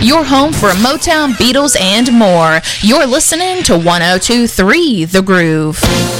your home for Motown, Beatles, and more. You're listening to 102.3 The Groove.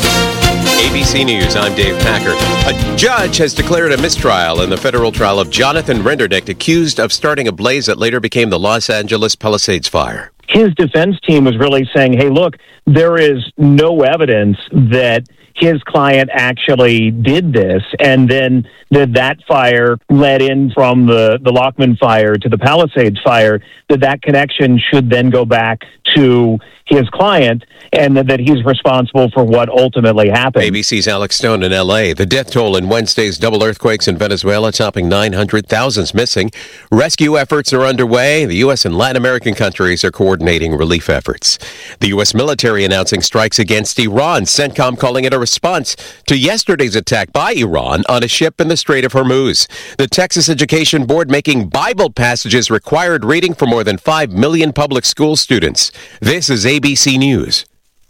ABC News, I'm Dave Packer. A judge has declared a mistrial in the federal trial of Jonathan Rendernick, accused of starting a blaze that later became the Los Angeles Palisades fire. His defense team was really saying, hey, look, there is no evidence that his client actually did this, and then that fire led in from the Lockman fire to the Palisades fire, that connection should then go back to his client, and that he's responsible for what ultimately happened. ABC's Alex Stone in L.A. The death toll in Wednesday's double earthquakes in Venezuela topping 900,000 missing. Rescue efforts are underway. The U.S. and Latin American countries are coordinating relief efforts. The U.S. military announcing strikes against Iran, CENTCOM calling it a response to yesterday's attack by Iran on a ship in the Strait of Hormuz. The Texas Education Board making Bible passages required reading for more than 5 million public school students. This is ABC News.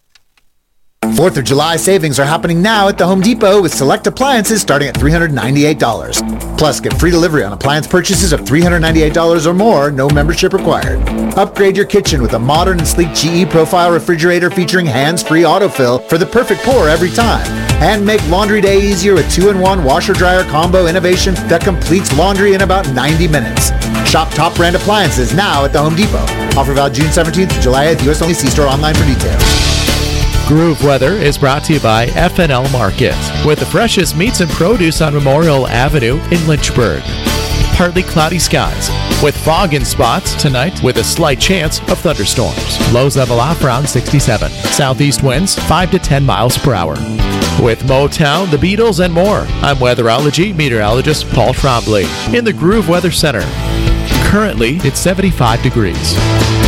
4th of July savings are happening now at the Home Depot with select appliances starting at $398. Plus, get free delivery on appliance purchases of $398 or more, no membership required. Upgrade your kitchen with a modern and sleek GE Profile refrigerator featuring hands-free autofill for the perfect pour every time. And make laundry day easier with 2-in-1 washer-dryer combo innovation that completes laundry in about 90 minutes. Shop top brand appliances now at the Home Depot. Offer valid June 17th to July 8th. U.S. only. See store online for details. Groove Weather is brought to you by FNL Market, with the freshest meats and produce on Memorial Avenue in Lynchburg. Partly cloudy skies, with fog in spots tonight with a slight chance of thunderstorms. Lows level off around 67. Southeast winds 5 to 10 miles per hour. With Motown, the Beatles, and more, I'm weatherology meteorologist Paul Trombley in the Groove Weather Center. Currently, it's 75 degrees.